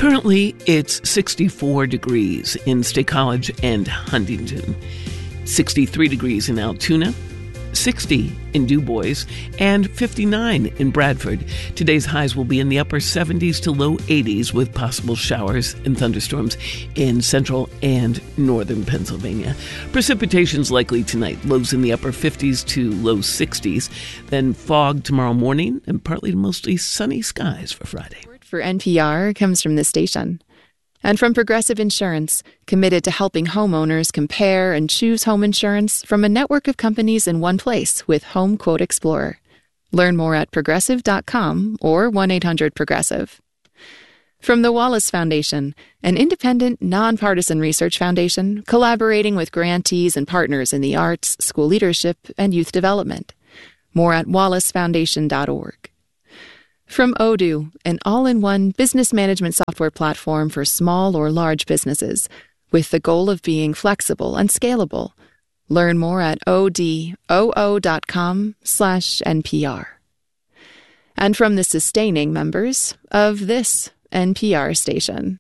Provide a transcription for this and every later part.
Currently, it's 64 degrees in State College and Huntington, 63 degrees in Altoona, 60 in Du Bois, and 59 in Bradford. Today's highs will be in the upper 70s to low 80s with possible showers and thunderstorms in central and northern Pennsylvania. Precipitation's likely tonight, lows in the upper 50s to low 60s. Then fog tomorrow morning and partly to mostly sunny skies for Friday. For NPR comes from this station. And from Progressive Insurance, committed to helping homeowners compare and choose home insurance from a network of companies in one place with Home Quote Explorer. Learn more at progressive.com or 1-800-PROGRESSIVE. From the Wallace Foundation, an independent, nonpartisan research foundation collaborating with grantees and partners in the arts, school leadership, and youth development. More at wallacefoundation.org. From Odoo, an all-in-one business management software platform for small or large businesses, with the goal of being flexible and scalable. Learn more at odoo.com/NPR. And from the sustaining members of this NPR station.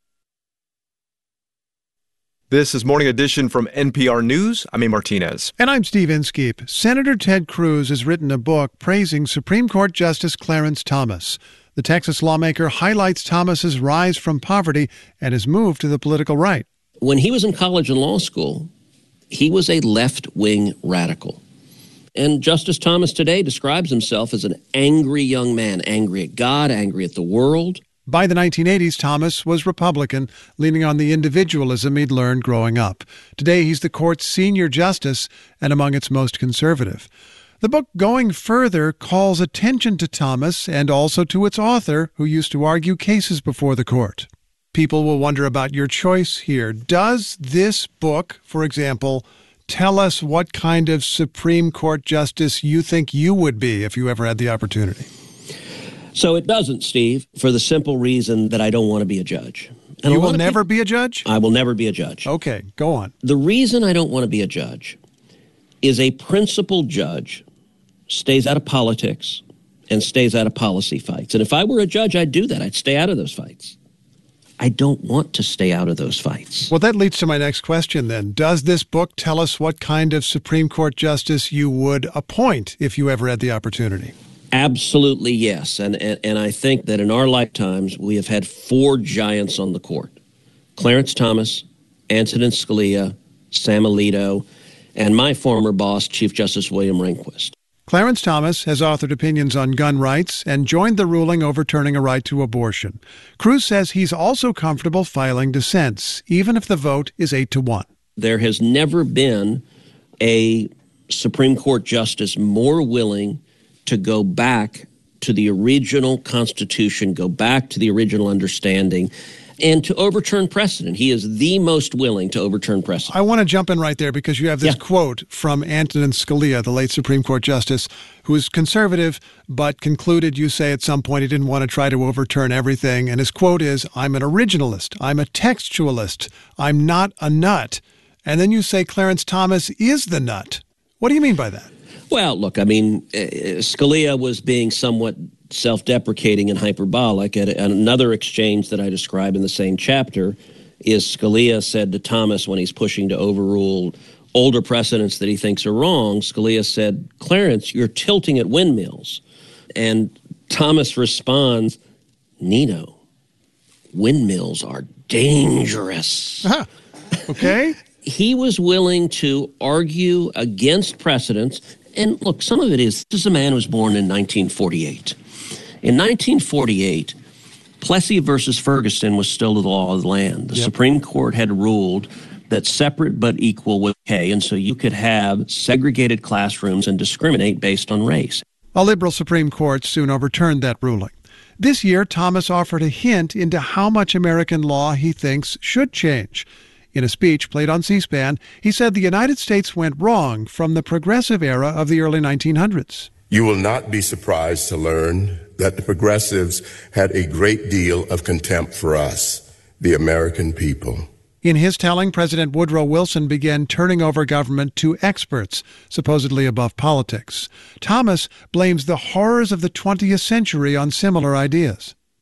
This is Morning Edition from NPR News. I'm A. Martinez. And I'm Steve Inskeep. Senator Ted Cruz has written a book praising Supreme Court Justice Clarence Thomas. The Texas lawmaker highlights Thomas's rise from poverty and his move to the political right. When he was in college and law school, he was a left-wing radical. And Justice Thomas today describes himself as an angry young man, angry at God, angry at the world. By the 1980s, Thomas was Republican, leaning on the individualism he'd learned growing up. Today, he's the court's senior justice and among its most conservative. The book, Going Further, calls attention to Thomas and also to its author, who used to argue cases before the court. People will wonder about your choice here. Does this book, for example, tell us what kind of Supreme Court justice you think you would be if you ever had the opportunity? So it doesn't, Steve, for the simple reason that I don't want to be a judge. And you will never be a judge? I will never be a judge. Okay, go on. The reason I don't want to be a judge is a principled judge stays out of politics and stays out of policy fights. And if I were a judge, I'd do that. I'd stay out of those fights. I don't want to stay out of those fights. Well, that leads to my next question then. Does this book tell us what kind of Supreme Court justice you would appoint if you ever had the opportunity? Absolutely, yes. And I think that in our lifetimes, we have had four giants on the court. Clarence Thomas, Antonin Scalia, Sam Alito, and my former boss, Chief Justice William Rehnquist. Clarence Thomas has authored opinions on gun rights and joined the ruling overturning a right to abortion. Cruz says he's also comfortable filing dissents, even if the vote is 8-1. There has never been a Supreme Court justice more willing to go back to the original Constitution, go back to the original understanding, and to overturn precedent. He is the most willing to overturn precedent. I want to jump in right there because you have this quote from Antonin Scalia, the late Supreme Court Justice, who is conservative, but concluded, you say, at some point he didn't want to try to overturn everything. And his quote is, "I'm an originalist. I'm a textualist. I'm not a nut." And then you say Clarence Thomas is the nut. What do you mean by that? Well, look, I mean, Scalia was being somewhat self-deprecating and hyperbolic. At another exchange that I describe in the same chapter is Scalia said to Thomas when he's pushing to overrule older precedents that he thinks are wrong, Scalia said, "Clarence, you're tilting at windmills." And Thomas responds, "Nino, windmills are dangerous." Uh-huh. Okay. He was willing to argue against precedents. And look, some of it is, this is a man who was born in 1948. In 1948, Plessy versus Ferguson was still the law of the land. The Supreme Court had ruled that separate but equal was okay, and so you could have segregated classrooms and discriminate based on race. A liberal Supreme Court soon overturned that ruling. This year, Thomas offered a hint into how much American law he thinks should change. In a speech played on C-SPAN, he said the United States went wrong from the progressive era of the early 1900s. You will not be surprised to learn that the progressives had a great deal of contempt for us, the American people. In his telling, President Woodrow Wilson began turning over government to experts, supposedly above politics. Thomas blames the horrors of the 20th century on similar ideas.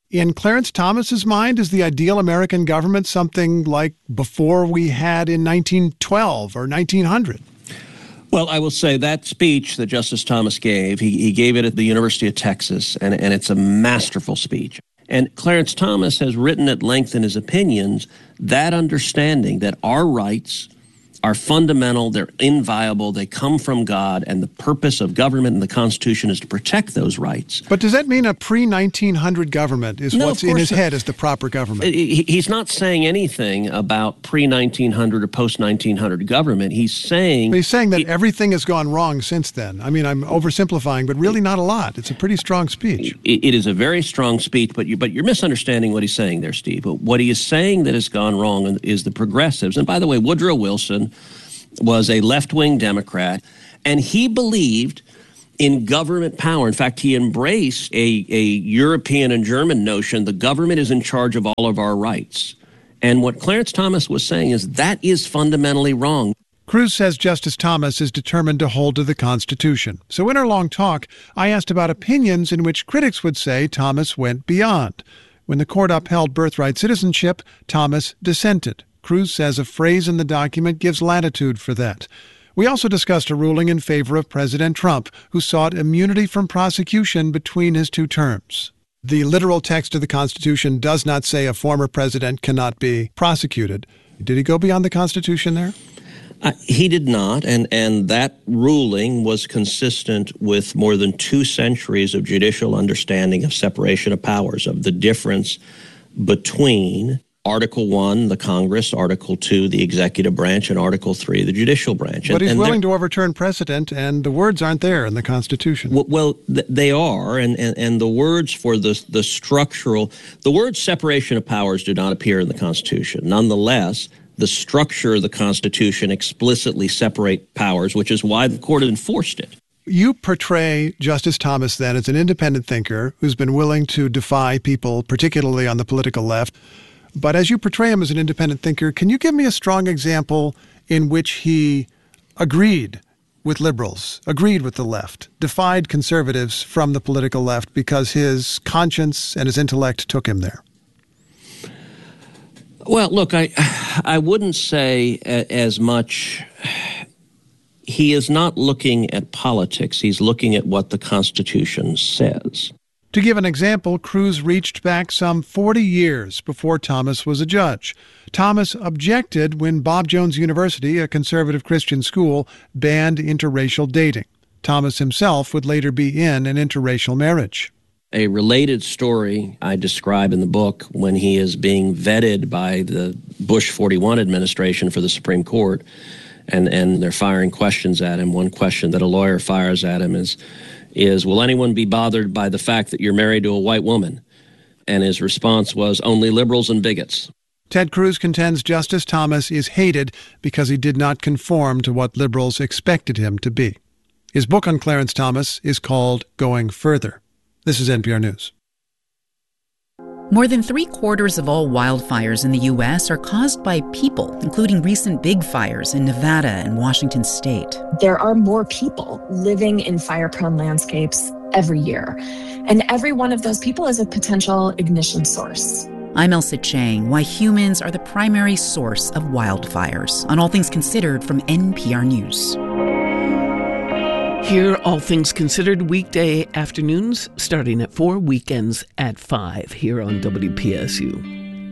In Clarence Thomas's mind, is the ideal American government something like before we had in 1912 or 1900? Well, I will say that speech that Justice Thomas gave, he gave it at the University of Texas, and it's a masterful speech. And Clarence Thomas has written at length in his opinions that understanding that our rights are fundamental, they're inviolable, they come from God, and the purpose of government and the Constitution is to protect those rights. But does that mean a pre-1900 government is what's in his head as the proper government? He's not saying anything about pre-1900 or post-1900 government. He's saying that everything has gone wrong since then. I mean, I'm oversimplifying, but really not a lot. It's a pretty strong speech. It is a very strong speech, but you're misunderstanding what he's saying there, Steve. But what he is saying that has gone wrong is the progressives. And by the way, Woodrow Wilson was a left-wing Democrat, and he believed in government power. In fact, he embraced a European and German notion, the government is in charge of all of our rights. And what Clarence Thomas was saying is that is fundamentally wrong. Cruz says Justice Thomas is determined to hold to the Constitution. So in our long talk, I asked about opinions in which critics would say Thomas went beyond. When the court upheld birthright citizenship, Thomas dissented. Cruz says a phrase in the document gives latitude for that. We also discussed a ruling in favor of President Trump, who sought immunity from prosecution between his two terms. The literal text of the Constitution does not say a former president cannot be prosecuted. Did he go beyond the Constitution there? He did not, and that ruling was consistent with more than 2 centuries of judicial understanding of separation of powers, of the difference between Article 1, the Congress, Article 2, the executive branch, and Article 3, the judicial branch. But he's willing to overturn precedent, and the words aren't there in the Constitution. Well, they are, and the words for the structural, the words separation of powers do not appear in the Constitution. Nonetheless, the structure of the Constitution explicitly separate powers, which is why the court enforced it. You portray Justice Thomas then as an independent thinker who's been willing to defy people, particularly on the political left. But as you portray him as an independent thinker, can you give me a strong example in which he agreed with liberals, agreed with the left, defied conservatives from the political left because his conscience and his intellect took him there? Well, look, I wouldn't say as much. He is not looking at politics. He's looking at what the Constitution says. To give an example, Cruz reached back some 40 years before Thomas was a judge. Thomas objected when Bob Jones University, a conservative Christian school, banned interracial dating. Thomas himself would later be in an interracial marriage. A related story I describe in the book when he is being vetted by the Bush 41 administration for the Supreme Court, and they're firing questions at him. One question that a lawyer fires at him is, will anyone be bothered by the fact that you're married to a white woman? And his response was, only liberals and bigots. Ted Cruz contends Justice Thomas is hated because he did not conform to what liberals expected him to be. His book on Clarence Thomas is called Going Further. This is NPR News. More than 3/4 of all wildfires in the U.S. are caused by people, including recent big fires in Nevada and Washington state. There are more people living in fire-prone landscapes every year, and every one of those people is a potential ignition source. I'm Elsa Chang, why humans are the primary source of wildfires, on All Things Considered from NPR News. Hear All Things Considered weekday afternoons starting at 4, weekends at 5 here on WPSU.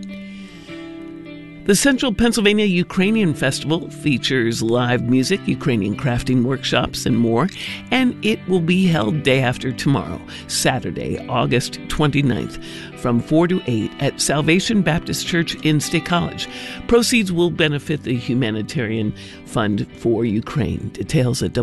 The Central Pennsylvania Ukrainian Festival features live music, Ukrainian crafting workshops, and more, and it will be held day after tomorrow, Saturday, August 29th, from 4 to 8 at Salvation Baptist Church in State College. Proceeds will benefit the Humanitarian Fund for Ukraine. Details at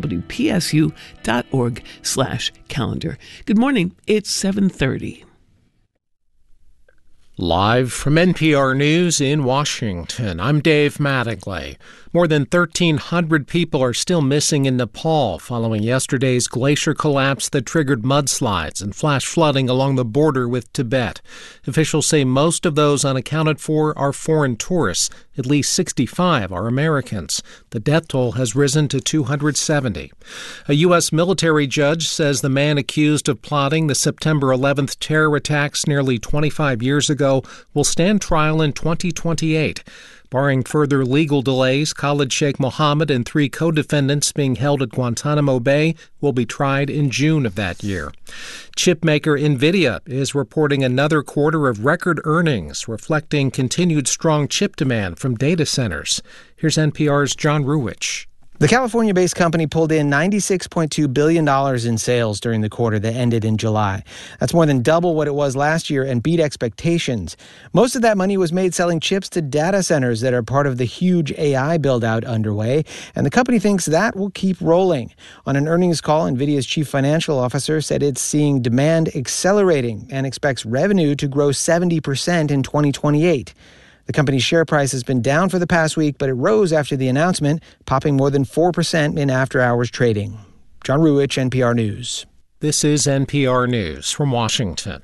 WPSU.org/calendar. Good morning. It's 7:30. Live from NPR News in Washington, I'm Dave Mattingly. More than 1,300 people are still missing in Nepal following yesterday's glacier collapse that triggered mudslides and flash flooding along the border with Tibet. Officials say most of those unaccounted for are foreign tourists. At least 65 are Americans. The death toll has risen to 270. A U.S. military judge says the man accused of plotting the September 11th terror attacks nearly 25 years ago will stand trial in 2028. Barring further legal delays, Khalid Sheikh Mohammed and 3 co-defendants being held at Guantanamo Bay will be tried in June of that year. Chip maker NVIDIA is reporting another quarter of record earnings, reflecting continued strong chip demand from data centers. Here's NPR's John Ruwitch. The California-based company pulled in $96.2 billion in sales during the quarter that ended in July. That's more than double what it was last year and beat expectations. Most of that money was made selling chips to data centers that are part of the huge AI build-out underway, and the company thinks that will keep rolling. On an earnings call, NVIDIA's chief financial officer said it's seeing demand accelerating and expects revenue to grow 70% in 2028. The company's share price has been down for the past week, but it rose after the announcement, popping more than 4% in after-hours trading. John Ruwitch, NPR News. This is NPR News from Washington.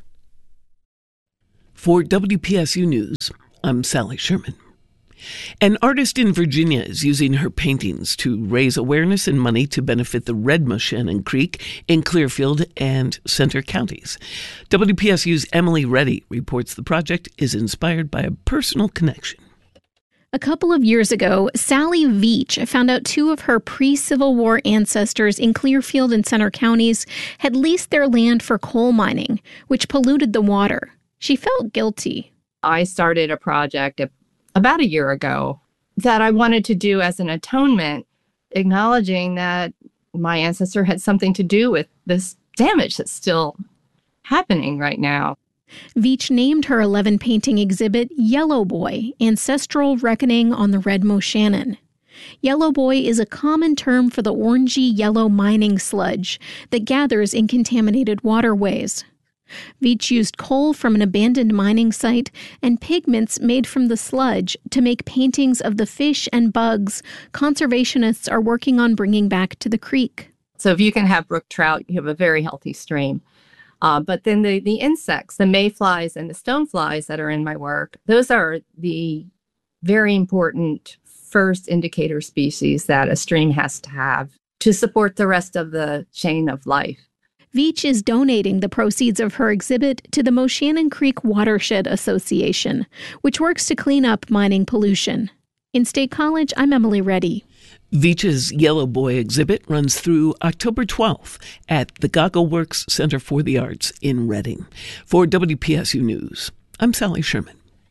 For WPSU News, I'm Sally Sherman. An artist in Virginia is using her paintings to raise awareness and money to benefit the Red Moshannon Creek in Clearfield and Center counties. WPSU's Emily Reddy reports the project is inspired by a personal connection. A couple of years ago, Sally Veach found out 2 of her pre-Civil War ancestors in Clearfield and Center counties had leased their land for coal mining, which polluted the water. She felt guilty. I started a project about a year ago that I wanted to do as an atonement, acknowledging that my ancestor had something to do with this damage that's still happening right now. Veach named her 11-painting exhibit Yellow Boy, Ancestral Reckoning on the Red Moshannon. Yellow Boy is a common term for the orangey yellow mining sludge that gathers in contaminated waterways. Veach used coal from an abandoned mining site and pigments made from the sludge to make paintings of the fish and bugs conservationists are working on bringing back to the creek. So if you can have brook trout, you have a very healthy stream. But then the insects, the mayflies and the stoneflies that are in my work, those are the very important first indicator species that a stream has to have to support the rest of the chain of life. Veach is donating the proceeds of her exhibit to the Moshannon Creek Watershed Association, which works to clean up mining pollution. In State College, I'm Emily Reddy. Veach's Yellow Boy exhibit runs through October 12th at the Goggleworks Center for the Arts in Redding. For WPSU News, I'm Sally Sherman.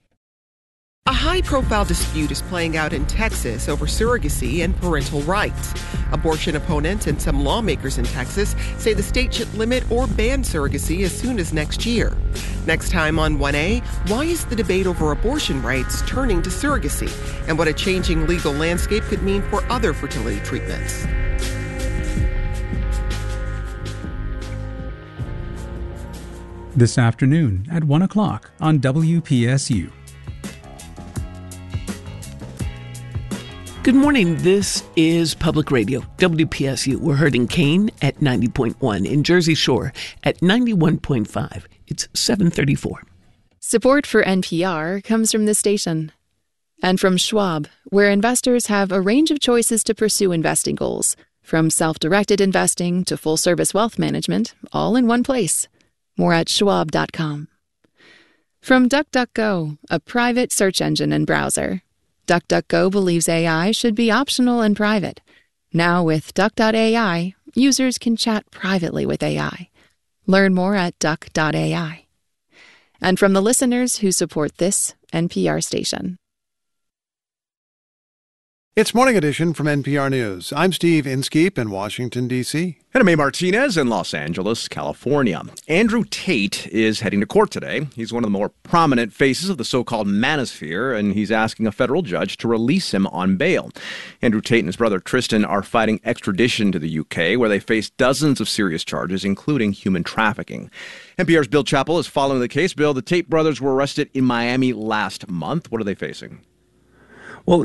A high-profile dispute is playing out in Texas over surrogacy and parental rights. Abortion opponents and some lawmakers in Texas say the state should limit or ban surrogacy as soon as next year. Next time on 1A, why is the debate over abortion rights turning to surrogacy, and what a changing legal landscape could mean for other fertility treatments? This afternoon at 1 o'clock on WPSU. Good morning. This is Public Radio, WPSU. We're heard in Kane at 90.1, in Jersey Shore at 91.5. It's 7:34. Support for NPR comes from this station and from Schwab, where investors have a range of choices to pursue investing goals, from self-directed investing to full-service wealth management, all in one place. More at schwab.com. From DuckDuckGo, a private search engine and browser. DuckDuckGo believes AI should be optional and private. Now with Duck.ai, users can chat privately with AI. Learn more at Duck.ai. And from the listeners who support this NPR station. It's Morning Edition from NPR News. I'm Steve Inskeep in Washington, D.C. And I'm A. Martinez in Los Angeles, California. Andrew Tate is heading to court today. He's one of the more prominent faces of the so-called manosphere, and he's asking a federal judge to release him on bail. Andrew Tate and his brother Tristan are fighting extradition to the UK, where they face dozens of serious charges, including human trafficking. NPR's Bill Chappell is following the case. Bill, the Tate brothers were arrested in Miami last month. What are they facing? Well,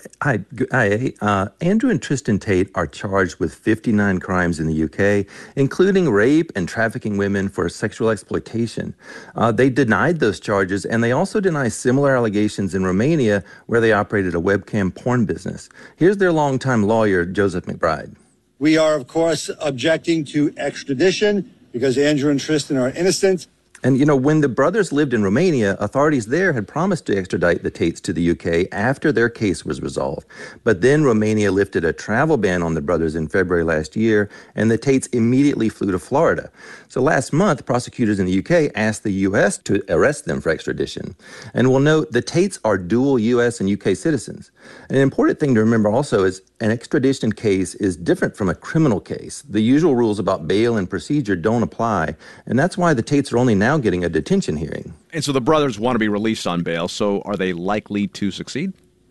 Andrew and Tristan Tate are charged with 59 crimes in the UK, including rape and trafficking women for sexual exploitation. They denied those charges, and they also deny similar allegations in Romania, where they operated a webcam porn business. Here's their longtime lawyer, Joseph McBride. We are, of course, objecting to extradition because Andrew and Tristan are innocent. And, when the brothers lived in Romania, authorities there had promised to extradite the Tates to the UK after their case was resolved. But then Romania lifted a travel ban on the brothers in February last year, and the Tates immediately flew to Florida. So last month, prosecutors in the UK asked the U.S. to arrest them for extradition. And we'll note the Tates are dual U.S. and UK citizens. An important thing to remember also is an extradition case is different from a criminal case. The usual rules about bail and procedure don't apply, and that's why the Tates are only now getting a detention hearing. And so the brothers want to be released on bail, so are they likely to succeed?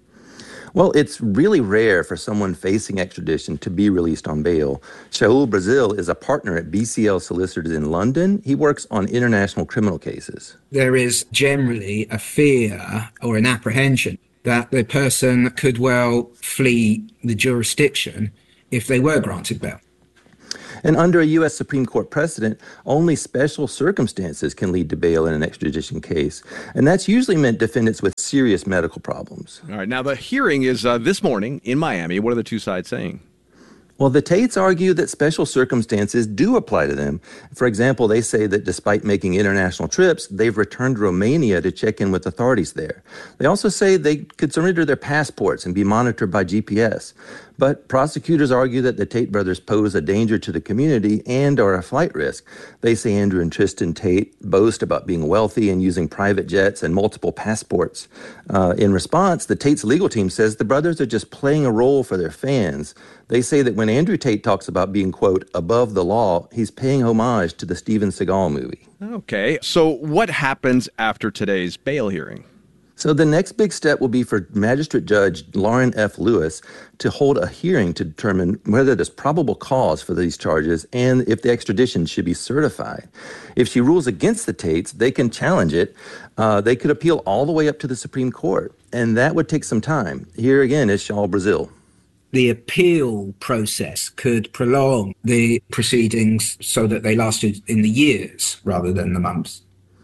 Well, it's really rare for someone facing extradition to be released on bail. Shaul Brazil is a partner at BCL Solicitors in London. He works on international criminal cases. There is generally a fear or an apprehension that the person could well flee the jurisdiction if they were granted bail. And under a U.S. Supreme Court precedent, only special circumstances can lead to bail in an extradition case. And that's usually meant defendants with serious medical problems. All right. Now, the hearing is this morning in Miami. What are the two sides saying? Well, the Tates argue that special circumstances do apply to them. For example, they say that despite making international trips, they've returned to Romania to check in with authorities there. They also say they could surrender their passports and be monitored by GPS. But prosecutors argue that the Tate brothers pose a danger to the community and are a flight risk. They say Andrew and Tristan Tate boast about being wealthy and using private jets and multiple passports. In response, the Tate's legal team says the brothers are just playing a role for their fans. They say that when Andrew Tate talks about being, quote, above the law, he's paying homage to the Steven Seagal movie. Okay, so what happens after today's bail hearing? So the next big step will be for Magistrate Judge Lauren F. Lewis to hold a hearing to determine whether there's probable cause for these charges and if the extradition should be certified. If she rules against the Tates, they can challenge it. They could appeal all the way up to the Supreme Court, and that would take some time. Here again is Shaul Brazil. The appeal process could prolong the proceedings so that they lasted in the years rather than the months.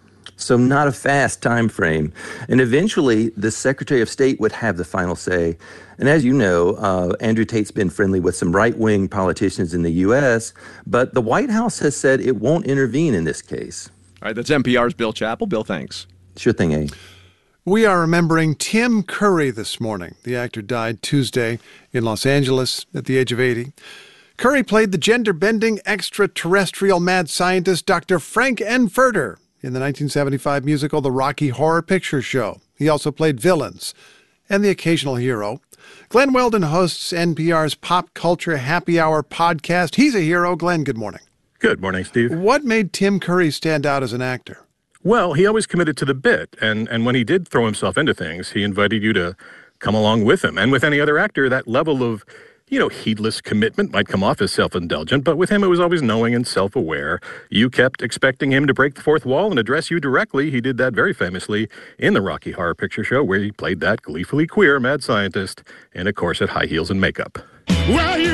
So not a fast time frame. And eventually, the Secretary of State would have the final say. And as you know, Andrew Tate's been friendly with some right-wing politicians in the U.S., but the White House has said it won't intervene in this case. All right, that's NPR's Bill Chappell. Bill, thanks. Sure thing, A. We are remembering Tim Curry this morning. The actor died Tuesday in Los Angeles at the age of 80. Curry played the gender-bending extraterrestrial mad scientist Dr. Frank Enfurter in the 1975 musical The Rocky Horror Picture Show. He also played villains and the occasional hero. Glenn Weldon hosts NPR's Pop Culture Happy Hour podcast. He's a hero. Glenn, good morning. Good morning, Steve. What made Tim Curry stand out as an actor? Well, he always committed to the bit, and when he did throw himself into things, he invited you to come along with him. And with any other actor, that level of, heedless commitment might come off as self-indulgent, but with him it was always knowing and self-aware. You kept expecting him to break the fourth wall and address you directly. He did that very famously in the Rocky Horror Picture Show, where he played that gleefully queer mad scientist in a corset, high heels, and makeup. Well,